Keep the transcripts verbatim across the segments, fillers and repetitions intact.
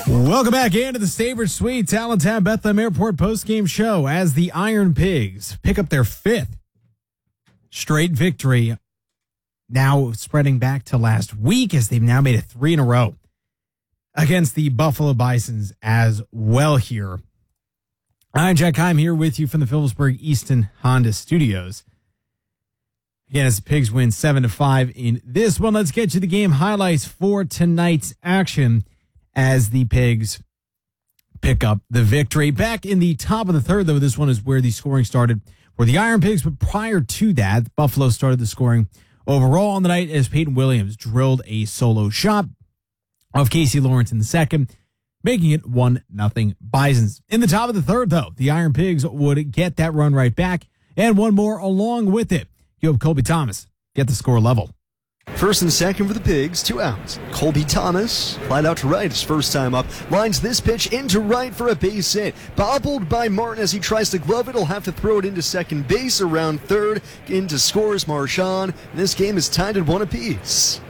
Welcome back into the Stavers Suites Allentown Bethlehem Airport postgame show as the Iron Pigs pick up their fifth straight victory, now spreading back to last week as they've now made it three in a row against the Buffalo Bisons as well here. I'm Jack Heim here with you from the Phillipsburg Easton Honda Studios. Again, as the Pigs win seven to five in this one, let's get to the game highlights for tonight's action as the Pigs pick up the victory. Back in the top of the third, though, this one is where the scoring started for the Iron Pigs, but prior to that, Buffalo started the scoring overall on the night as Peyton Williams drilled a solo shot of Casey Lawrence in the second, making it one nothing Bisons. In the top of the third, though, the Iron Pigs would get that run right back and one more along with it. You have Colby Thomas get the score level. First and second for the Pigs, two outs. Colby Thomas, flat out to right his first time up, lines this pitch into right for a base hit. Bobbled by Martin as he tries to glove it. He'll have to throw it into second base around third. Into scores Marchand. This game is tied at one apiece.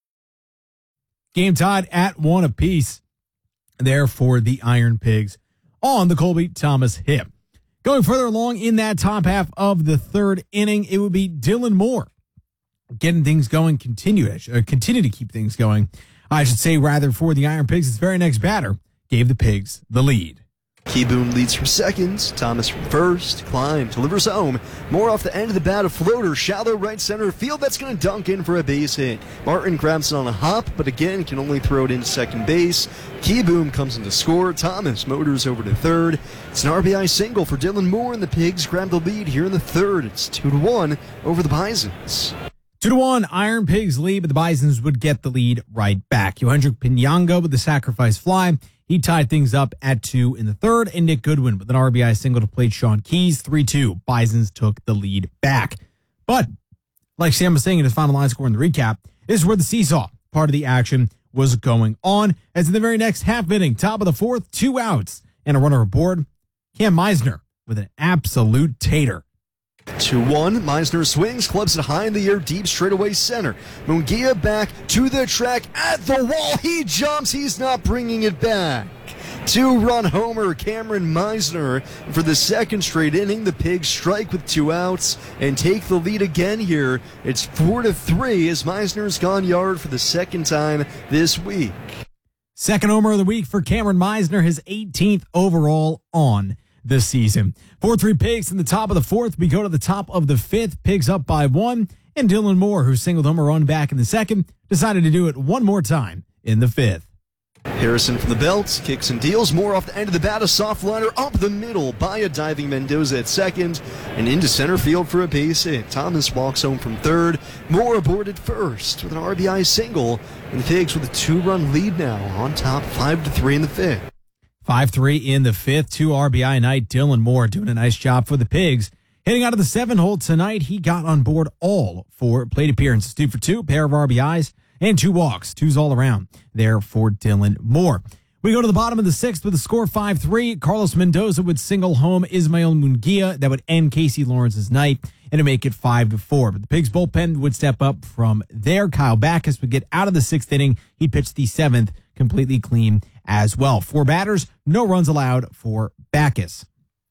Game tied at one apiece there for the Iron Pigs on the Colby Thomas hit. Going further along in that top half of the third inning, it would be Dylan Moore getting things going, continue, uh, continue to keep things going. I should say, rather, for the Iron Pigs, his very next batter gave the Pigs the lead. Keyboom leads from second. Thomas from first. Klein delivers home. More off the end of the bat, a floater, shallow right center field. That's going to dunk in for a base hit. Martin grabs it on a hop, but again can only throw it into second base. Keyboom comes in to score. Thomas motors over to third. It's an R B I single for Dylan Moore, and the Pigs grab the lead here in the third. It's two to one over the Bisons. Two to one, Iron Pigs lead, but the Bisons would get the lead right back. Yohendrick Pinango with the sacrifice fly. He tied things up at two in the third, and Nick Goodwin with an R B I single to plate Sean Keys. three two, Bisons took the lead back. But, like Sam was saying in his final line score in the recap, this is where the seesaw part of the action was going on, as in the very next half inning, top of the fourth, two outs, and a runner aboard. Cam Meisner with an absolute tater. two one, Meisner swings, clubs it high in the air, deep straightaway center. Munguia back to the track, at the wall, he jumps, he's not bringing it back. Two-run homer, Cameron Meisner. For the second straight inning, the Pigs strike with two outs and take the lead again here. It's four to three as Meisner's gone yard for the second time this week. Second homer of the week for Cameron Meisner, his eighteenth overall on this season. four three Pigs in the top of the fourth. We go to the top of the fifth. Pigs up by one. And Dylan Moore, who singled home a run back in the second, decided to do it one more time in the fifth. Harrison from the belt, kicks and deals. More off the end of the bat, a soft liner up the middle by a diving Mendoza at second and into center field for a base hit. Thomas walks home from third. Moore aboard at first with an R B I single. And the Pigs with a two-run lead now on top, five to three in the fifth. five three in the fifth, two R B I night. Dylan Moore doing a nice job for the Pigs. Hitting out of the seven hole tonight, he got on board all four plate appearances. Two for two, pair of R B Is, and two walks. Two's all around there for Dylan Moore. We go to the bottom of the sixth with a score five three. Carlos Mendoza would single home Ismael Munguia. That would end Casey Lawrence's night and to make it five to four. But the Pigs bullpen would step up from there. Kyle Backus would get out of the sixth inning. He pitched the seventh completely clean as well. Four batters, no runs allowed for Backus.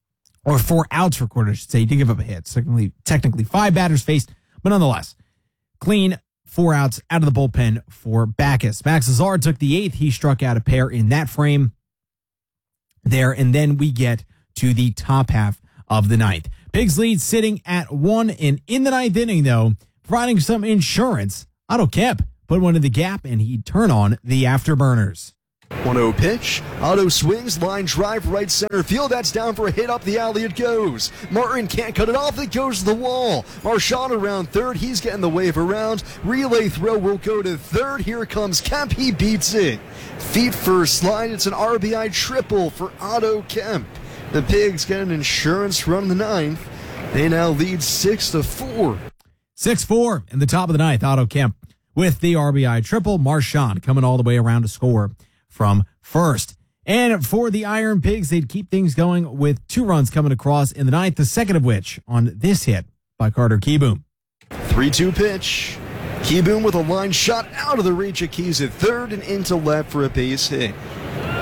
Or four outs recorded, I should say. He did give up a hit. Technically, technically five batters faced, but nonetheless, clean four outs out of the bullpen for Backus. Max Lazard took the eighth. He struck out a pair in that frame there. And then we get to the top half of the ninth. Pigs lead sitting at one. And in the ninth inning, though, providing some insurance, Otto Kemp put one in the gap, and he'd turn on the afterburners. one oh pitch. Otto swings, line drive, right center field. That's down for a hit up the alley. It goes. Martin can't cut it off. It goes to the wall. Marchand around third. He's getting the wave around. Relay throw will go to third. Here comes Kemp. He beats it. Feet first slide. It's an R B I triple for Otto Kemp. The Pigs get an insurance run in the ninth. They now lead six to four. six four in the top of the ninth. Otto Kemp with the R B I triple. Marchand coming all the way around to score from first. And for the Iron Pigs, they'd keep things going with two runs coming across in the ninth, the second of which on this hit by Carter Keyboom. three two pitch. Keyboom with a line shot out of the reach of Keys at third and into left for a base hit.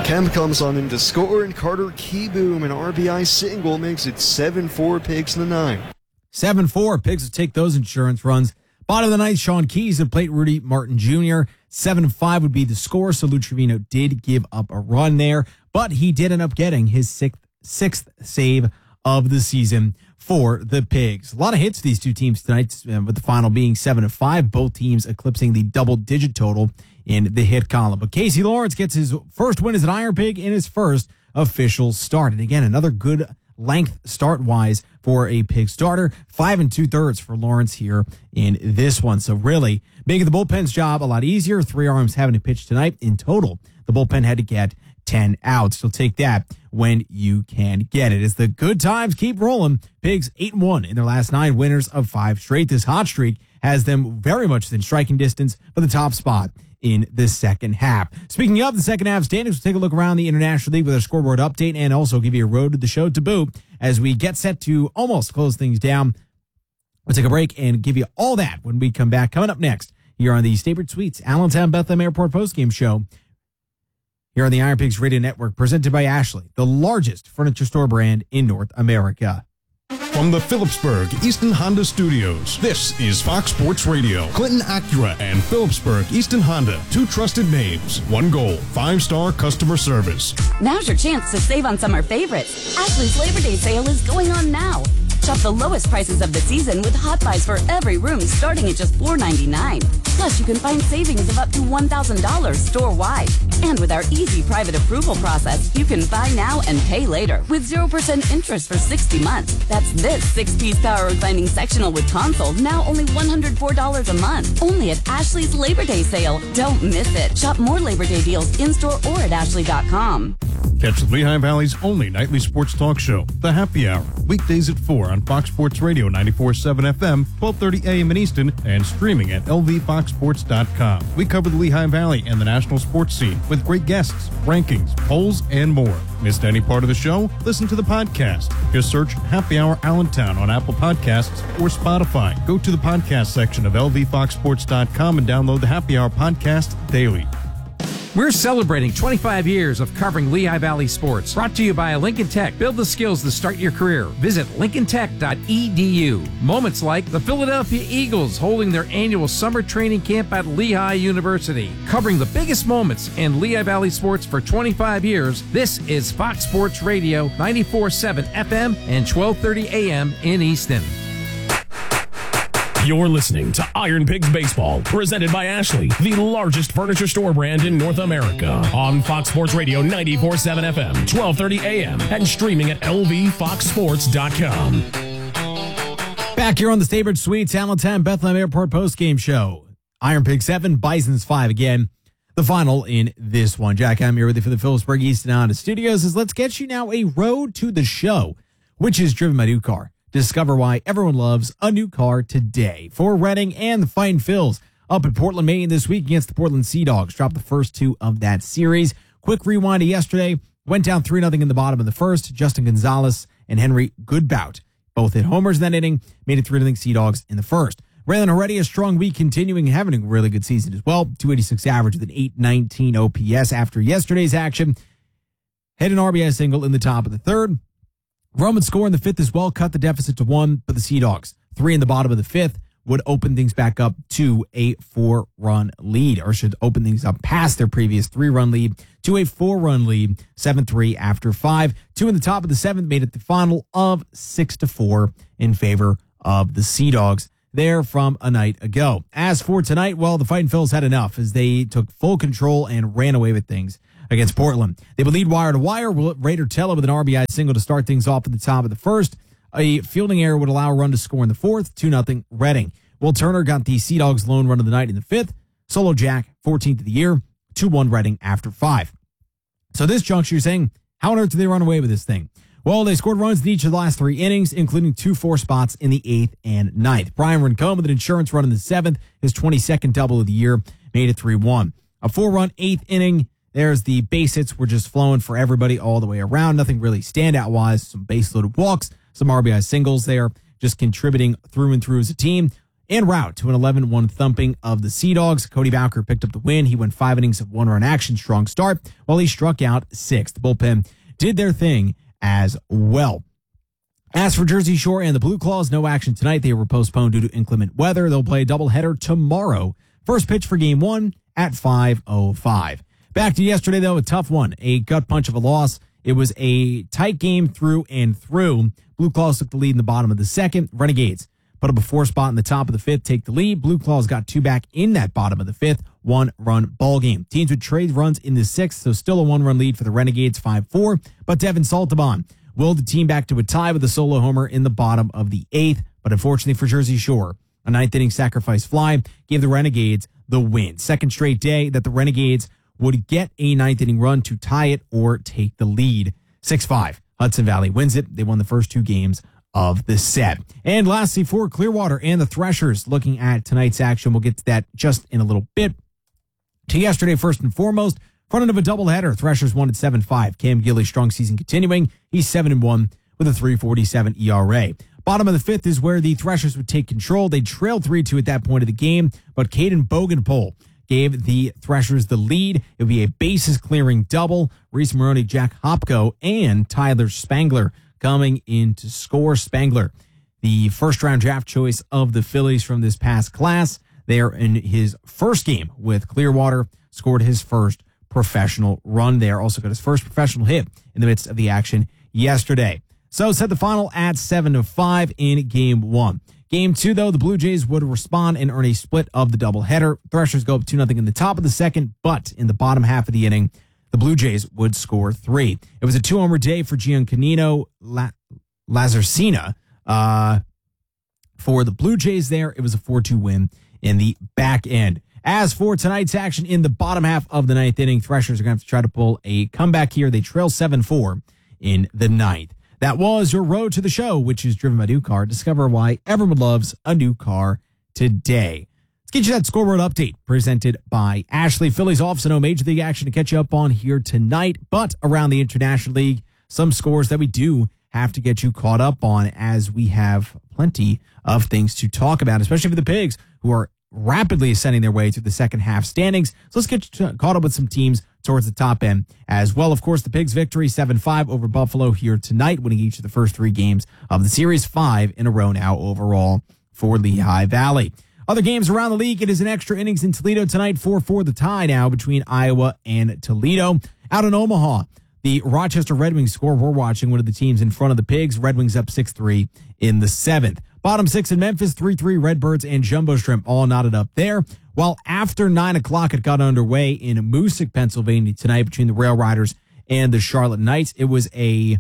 Kemp comes on in to score, and Carter Keyboom, an R B I single, makes it seven four Pigs in the nine. seven four, Pigs will take those insurance runs. Bottom of the ninth, Sean Keys and plate Rudy Martin Junior seven five would be the score, so Lou Trevino did give up a run there, but he did end up getting his sixth, sixth save of the season for the Pigs. A lot of hits these two teams tonight, with the final being seven to five, both teams eclipsing the double-digit total in the hit column. But Casey Lawrence gets his first win as an Iron Pig in his first official start. And again, another good length start-wise for a Pig starter. Five and two-thirds for Lawrence here in this one. So really making the bullpen's job a lot easier. Three arms having to pitch tonight. In total, the bullpen had to get ten outs. So take that when you can get it. As the good times keep rolling, Pigs eight and one in their last nine, winners of five straight. This hot streak has them very much within striking distance for the top spot in the second half. Speaking of the second half standings, we'll take a look around the International League with our scoreboard update and also give you a road to the show to boot as we get set to almost close things down. We'll take a break and give you all that when we come back. Coming up next here on the Staybridge Suites Allentown Bethlehem Airport postgame show here on the Iron Pigs Radio Network, presented by Ashley, the largest furniture store brand in North America. From the Phillipsburg Easton Honda Studios, this is Fox Sports Radio. Clinton Acura and Phillipsburg Easton Honda, two trusted names, one goal, five-star customer service. Now's your chance to save on summer favorites. Ashley's Labor Day sale is going on now. Shop the lowest prices of the season with hot buys for every room starting at just four ninety-nine. Plus, you can find savings of up to one thousand dollars store-wide. And with our easy private approval process, you can buy now and pay later with zero percent interest for sixty months. That's this six-piece power reclining sectional with console, now only one hundred four dollars a month. Only at Ashley's Labor Day sale. Don't miss it. Shop more Labor Day deals in-store or at ashley dot com. Catch the Lehigh Valley's only nightly sports talk show, The Happy Hour, weekdays at four on Fox Sports Radio ninety-four point seven F M, twelve thirty A M in Easton, and streaming at L V fox sports dot com. We cover the Lehigh Valley and the national sports scene with great guests, rankings, polls, and more. Missed any part of the show? Listen to the podcast. Just search Happy Hour Allentown on Apple Podcasts or Spotify. Go to the podcast section of L V fox sports dot com and download the Happy Hour podcast daily. We're celebrating twenty-five years of covering Lehigh Valley sports. Brought to you by Lincoln Tech. Build the skills to start your career. Visit lincoln tech dot e d u. Moments like the Philadelphia Eagles holding their annual summer training camp at Lehigh University. Covering the biggest moments in Lehigh Valley sports for twenty-five years, this is Fox Sports Radio ninety-four point seven F M and twelve thirty A M in Easton. You're listening to Iron Pigs Baseball, presented by Ashley, the largest furniture store brand in North America, on Fox Sports Radio ninety-four point seven F M, twelve thirty A M, and streaming at L V fox sports dot com. Back here on the Staybridge Suites Allentown Bethlehem Airport postgame show. Iron Pigs seven, Bisons five again. The final in this one. Jack, I'm here with you for the Phillipsburg Easton Honda Studios. Is let's get you now a road to the show, which is driven by New Car. Discover why everyone loves a new car today. For Reading and the Fightin' Phils up in Portland, Maine this week against the Portland Sea Dogs. Dropped the first two of that series. Quick rewind to yesterday. Went down three nothing in the bottom of the first. Justin Gonzalez and Henry Goodbout both hit homers in that inning. Made it three nothing Sea Dogs in the first. Raylan already a strong week, continuing having a really good season as well. two eighty-six average with an eight nineteen O P S after yesterday's action. Hit an R B I single in the top of the third. Roman score in the fifth as well, cut the deficit to one, but the Sea Dogs, three in the bottom of the fifth, would open things back up to a four-run lead, or should open things up past their previous three-run lead to a four-run lead, seven three after five. Two in the top of the seventh made it the final of six to four in favor of the Sea Dogs there from a night ago. As for tonight, well, the Fightin' Phils had enough as they took full control and ran away with things against Portland. They would lead wire to wire. Raider Tella with an R B I single to start things off at the top of the first. A fielding error would allow a run to score in the fourth. two nothing Reading. Will Turner got the Sea Dogs lone run of the night in the fifth. Solo Jack, fourteenth of the year. two one Reading after five. So this juncture, you're saying, how on earth did they run away with this thing? Well, they scored runs in each of the last three innings, including two four spots in the eighth and ninth. Brian Rincon with an insurance run in the seventh. His twenty-second double of the year made it three one. A four-run eighth inning. There's the base hits were just flowing for everybody all the way around. Nothing really standout-wise. Some base-loaded walks, some R B I singles there, just contributing through and through as a team. en route to an eleven one thumping of the Sea Dogs. Cody Bowker picked up the win. He went five innings of one-run action, strong start, while he struck out six. The bullpen did their thing as well. As for Jersey Shore and the Blue Claws, no action tonight. They were postponed due to inclement weather. They'll play a doubleheader tomorrow. First pitch for game one at five oh five. Back to yesterday, though, a tough one. A gut punch of a loss. It was a tight game through and through. Blue Claws took the lead in the bottom of the second. Renegades put up a four spot in the top of the fifth, take the lead. Blue Claws got two back in that bottom of the fifth, one-run ball game. Teams would trade runs in the sixth, so still a one-run lead for the Renegades, five four. But Devin Saltabon willed the team back to a tie with a solo homer in the bottom of the eighth. But unfortunately for Jersey Shore, a ninth-inning sacrifice fly gave the Renegades the win. Second straight day that the Renegades would get a ninth-inning run to tie it or take the lead. six five. Hudson Valley wins it. They won the first two games of the set. And lastly, for Clearwater and the Threshers, looking at tonight's action. We'll get to that just in a little bit. To yesterday, first and foremost, front end of a doubleheader. Threshers won at seven five. Cam Gilly, strong season continuing. He's seven and one with a three forty-seven E R A. Bottom of the fifth is where the Threshers would take control. They trailed three two at that point of the game, but Caden Bogenpole gave the Threshers the lead. It would be a bases-clearing double. Reese Maroney, Jack Hopko, and Tyler Spangler coming in to score. Spangler, the first-round draft choice of the Phillies from this past class. There in his first game with Clearwater, scored his first professional run there. Also got his first professional hit in the midst of the action yesterday. So set the final at seven to five in game one. Game two, though, the Blue Jays would respond and earn a split of the doubleheader. Threshers go up two nothing in the top of the second, but in the bottom half of the inning, the Blue Jays would score three. It was a two-homer day for Giancanino La- Lazarcina. Uh, for the Blue Jays there, it was a four two win in the back end. As for tonight's action in the bottom half of the ninth inning, Threshers are going to have to try to pull a comeback here. They trail seven four in the ninth. That was your road to the show, which is driven by New Car. Discover why everyone loves a new car today. Let's get you that scoreboard update presented by Ashley. Phillies off, so no Major League action to catch you up on here tonight. But around the International League, some scores that we do have to get you caught up on, as we have plenty of things to talk about, especially for the Pigs, who are rapidly ascending their way through the second half standings. So let's get you caught up with some teams towards the top end as well. Of course, the Pigs victory seven five over Buffalo here tonight, winning each of the first three games of the series, five in a row now overall for Lehigh Valley. Other games around the league, it is an extra innings in Toledo tonight, four four the tie now between Iowa and Toledo. Out in Omaha, the Rochester Red Wings score. We're watching one of the teams in front of the Pigs. Red Wings up six three in the seventh. Bottom six in Memphis, three three Redbirds and Jumbo Shrimp all knotted up there. While after nine o'clock, it got underway in Moosic, Pennsylvania tonight between the Rail Riders and the Charlotte Knights. It was a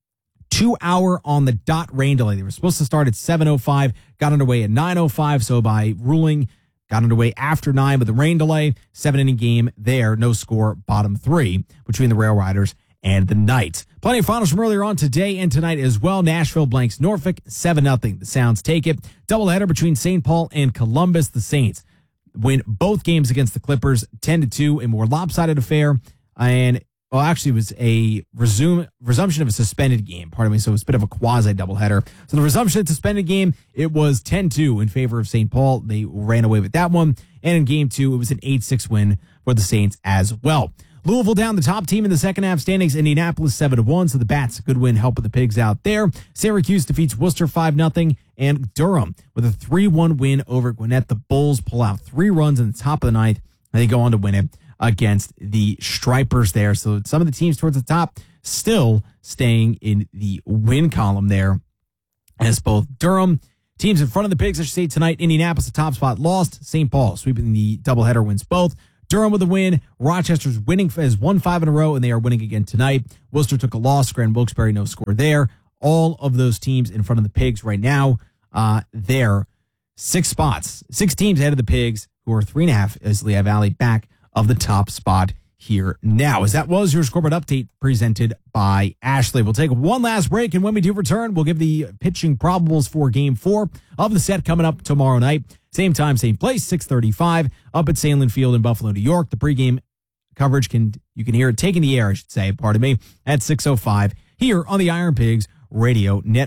two-hour on the dot rain delay. They were supposed to start at seven oh five, got underway at nine oh five, so by ruling, got underway after nine with the rain delay. Seven-inning game there, no score, bottom three between the Rail Riders and the Knights. Plenty of finals from earlier on today and tonight as well. Nashville blanks Norfolk, seven nothing. The Sounds take it. Doubleheader between Saint Paul and Columbus. The Saints win both games against the Clippers, ten to two, a more lopsided affair. And, well, actually, it was a resume, resumption of a suspended game, pardon me, so it was a bit of a quasi-doubleheader. So the resumption of the suspended game, it was ten two in favor of Saint Paul. They ran away with that one. And in game two, it was an eight six win for the Saints as well. Louisville down, the top team in the second half standings. Indianapolis seven to one, so the Bats, a good win, helping the Pigs out there. Syracuse defeats Worcester five nothing, and Durham with a three one win over Gwinnett. The Bulls pull out three runs in the top of the ninth, and they go on to win it against the Stripers there. So some of the teams towards the top still staying in the win column there, as both Durham, teams in front of the Pigs, I should say, tonight. Indianapolis, the top spot, lost. Saint Paul sweeping the doubleheader, wins both. Durham with a win. Rochester's winning, has won five in a row, and they are winning again tonight. Worcester took a loss. Grand Wilkes-Barre, no score there. All of those teams in front of the Pigs right now, uh, they're six spots, six teams ahead of the Pigs, who are three and a half as Lehigh Valley back of the top spot here now. As that was your scoreboard update presented by Ashley. We'll take one last break, and when we do return, we'll give the pitching probables for game four of the set coming up tomorrow night. Same time, same place, six thirty-five, up at Sandlin Field in Buffalo, New York. The pregame coverage, can you can hear it taking the air, I should say, pardon me, at six oh five here on the Iron Pigs Radio Network.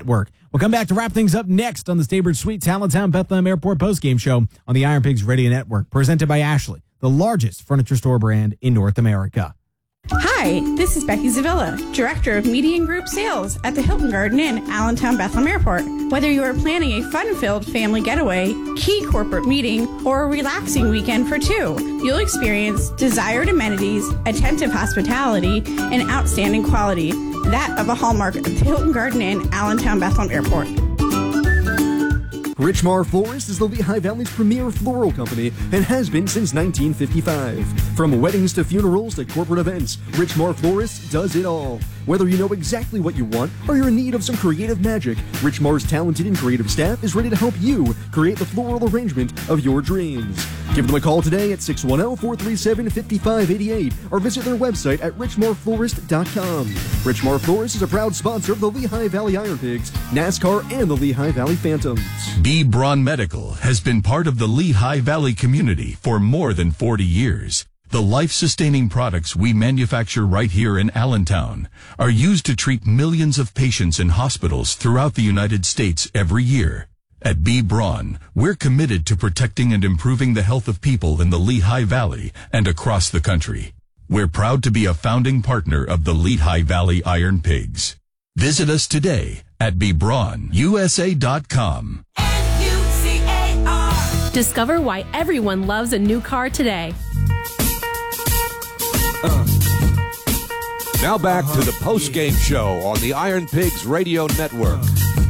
We'll come back to wrap things up next on the Staybridge Suites Allentown Bethlehem Airport postgame show on the Iron Pigs Radio Network, presented by Ashley, the largest furniture store brand in North America. Hi, this is Becky Zavilla, Director of Media and Group Sales at the Hilton Garden Inn, Allentown Bethlehem Airport. Whether you are planning a fun-filled family getaway, key corporate meeting, or a relaxing weekend for two, you'll experience desired amenities, attentive hospitality, and outstanding quality, that of a hallmark of the Hilton Garden Inn, Allentown Bethlehem Airport. Richmar Florist is the Lehigh Valley's premier floral company and has been since nineteen fifty-five. From weddings to funerals to corporate events, Richmar Florist does it all. Whether you know exactly what you want or you're in need of some creative magic, Richmar's talented and creative staff is ready to help you create the floral arrangement of your dreams. Give them a call today at six one zero, four three seven, five five eight eight or visit their website at richmar florist dot com. Richmar Florist is a proud sponsor of the Lehigh Valley Iron Pigs, NASCAR, and the Lehigh Valley Phantoms. B. Braun Medical has been part of the Lehigh Valley community for more than forty years. The life-sustaining products we manufacture right here in Allentown are used to treat millions of patients in hospitals throughout the United States every year. At B. Braun, we're committed to protecting and improving the health of people in the Lehigh Valley and across the country. We're proud to be a founding partner of the Lehigh Valley Iron Pigs. Visit us today at b braun u s a dot com. Discover why everyone loves a new car today. Uh. Now back to the post-game show on the Iron Pigs Radio Network.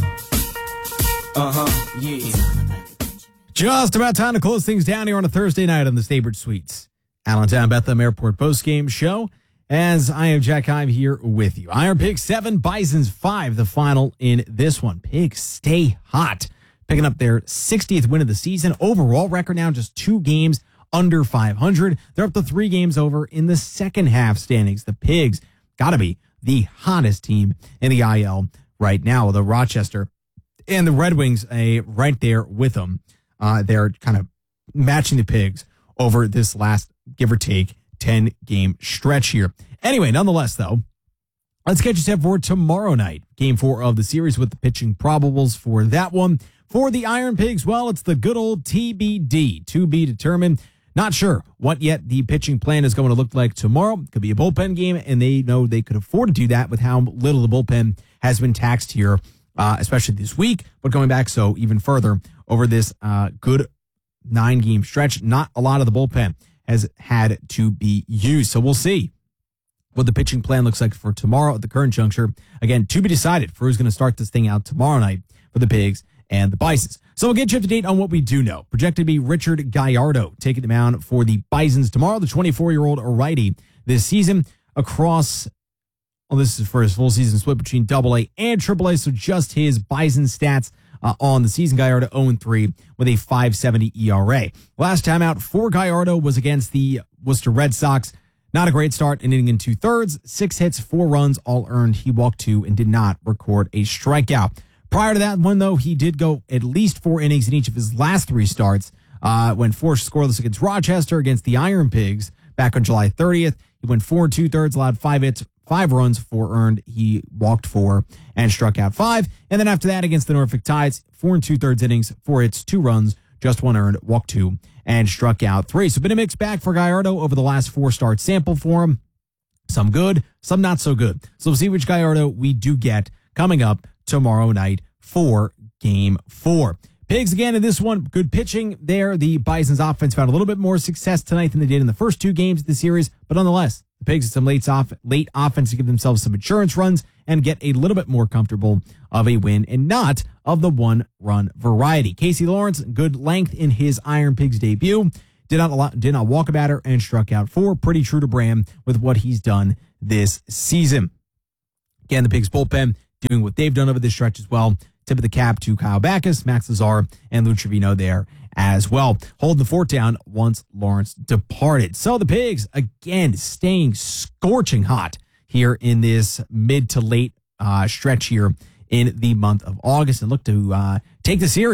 Uh-huh, yeah. Just about time to close things down here on a Thursday night on the Staybridge Suites Allentown Bethlehem Airport post-game show. As I am Jack Heim here with you. Iron Pigs seven, Bisons five, the final in this one. Pigs stay hot, picking up their sixtieth win of the season. Overall record now just two games under five hundred. They're up to three games over in the second half standings. The Pigs got to be the hottest team in the I L right now. The Rochester and the Red Wings uh, right there with them. Uh, they're kind of matching the Pigs over this last, give or take, ten-game stretch here. Anyway, nonetheless, though, let's get you set for tomorrow night. Game four of the series with the pitching probables for that one. For the Iron Pigs, well, it's the good old T B D, to be determined. Not sure what yet the pitching plan is going to look like tomorrow. Could be a bullpen game, and they know they could afford to do that with how little the bullpen has been taxed here, uh, especially this week, but going back so even further over this uh, good nine-game stretch. Not a lot of the bullpen has had to be used. So we'll see what the pitching plan looks like for tomorrow at the current juncture. Again, to be decided for who's going to start this thing out tomorrow night for the Pigs and the Bisons. So we'll get you up to date on what we do know. Projected to be Richard Gallardo taking the mound for the Bisons tomorrow, the twenty-four-year-old righty this season across, well, this is for his full season split between double A and triple A, so just his Bison stats uh, on the season. Gallardo oh and three with a five seventy E R A. Last time out for Gallardo was against the Worcester Red Sox. Not a great start, ending in two-thirds, six hits, four runs, all earned. He walked two and did not record a strikeout. Prior to that one, though, he did go at least four innings in each of his last three starts. Uh, went four scoreless against Rochester, against the Iron Pigs back on July thirtieth. He went four and two-thirds, allowed five hits, five runs, four earned. He walked four and struck out five. And then after that, against the Norfolk Tides, four and two-thirds innings, four hits, two runs, just one earned, walked two, and struck out three. So been a mixed bag for Gallardo over the last four-start sample for him. Some good, some not so good. So we'll see which Gallardo we do get coming up tomorrow night for game four. Pigs again in this one, good pitching there. The Bison's offense found a little bit more success tonight than they did in the first two games of the series, but nonetheless, the Pigs had some late, off, late offense to give themselves some insurance runs and get a little bit more comfortable of a win and not of the one-run variety. Casey Lawrence, good length in his Iron Pigs debut. Did not, did not walk a batter and struck out four. Pretty true to brand with what he's done this season. Again, the Pigs bullpen doing what they've done over this stretch as well. Tip of the cap to Kyle Backus, Max Lazar, and Lou Trevino there as well. Holding the fort down once Lawrence departed. So the Pigs, again, staying scorching hot here in this mid to late uh, stretch here in the month of August and look to uh, take the series.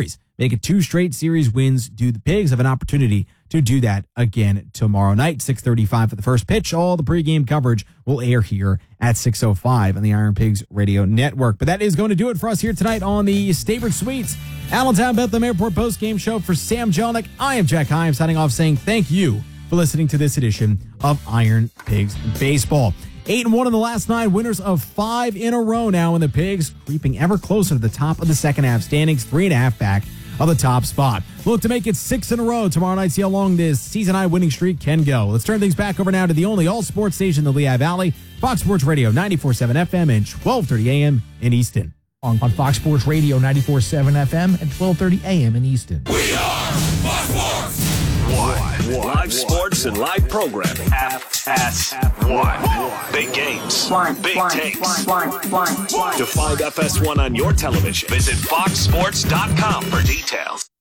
make it two straight series wins. Do the Pigs have an opportunity to do that again tomorrow night, six thirty-five for the first pitch. All the pregame coverage will air here at six oh five on the Iron Pigs Radio Network. But that is going to do it for us here tonight on the Staybridge Suites Allentown Bethlehem Airport postgame show. For Sam Jelnick, I am Jack Hyam signing off saying thank you for listening to this edition of Iron Pigs Baseball. Eight and one in the last nine, winners of five in a row now, and the Pigs creeping ever closer to the top of the second half standings, three and a half back of the top spot. Look to make it six in a row tomorrow night. See how long this season high winning streak can go. Let's turn things back over now to the only all sports station in the Lehigh Valley, Fox Sports Radio ninety-four point seven F M and twelve thirty A M in Easton. On, on Fox Sports Radio ninety-four point seven F M and twelve thirty A M in Easton. We are Fox Sports. One. Live sports and live programming. F S one. Big games. One. Big One. takes. One. One. One. To find F S one on your television, visit fox sports dot com for details.